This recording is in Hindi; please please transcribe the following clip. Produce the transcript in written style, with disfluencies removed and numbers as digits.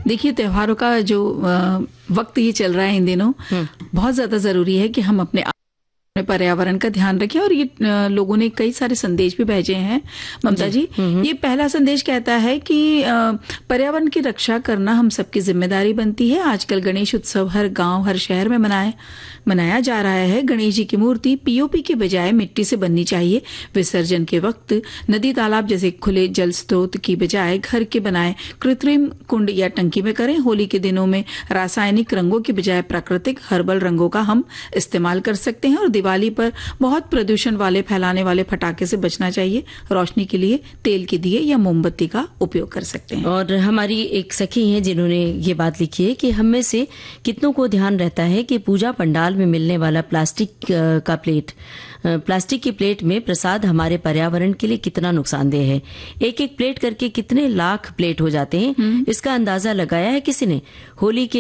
देखिए, त्योहारों का जो वक्त ये चल रहा है इन दिनों, बहुत ज्यादा जरूरी है कि हम अपने पर्यावरण का ध्यान रखें। और ये लोगों ने कई सारे संदेश भी भेजे हैं ममता जी। ये पहला संदेश कहता है कि पर्यावरण की रक्षा करना हम सबकी जिम्मेदारी बनती है। आजकल गणेश उत्सव हर गांव, हर शहर में मनाया जा रहा है। गणेश जी की मूर्ति पीओपी के बजाय मिट्टी से बननी चाहिए। विसर्जन के वक्त नदी, तालाब जैसे खुले जल स्रोत की बजाय घर के बनाए कृत्रिम कुंड या टंकी में करें। होली के दिनों में रासायनिक रंगों की बजाय प्राकृतिक हर्बल रंगों का हम इस्तेमाल कर सकते हैं। और दिवाली पर बहुत प्रदूषण वाले, फैलाने वाले पटाखे से बचना चाहिए। रोशनी के लिए तेल के दिए या मोमबत्ती का उपयोग कर सकते हैं। और हमारी एक सखी हैं जिन्होंने ये बात लिखी है कि हम में से कितनों को ध्यान रहता है कि पूजा पंडाल में मिलने वाला प्लास्टिक की प्लेट में प्रसाद हमारे पर्यावरण के लिए कितना नुकसानदेह है। एक एक प्लेट करके कितने लाख प्लेट हो जाते हैं, इसका अंदाजा लगाया है किसी ने? होली के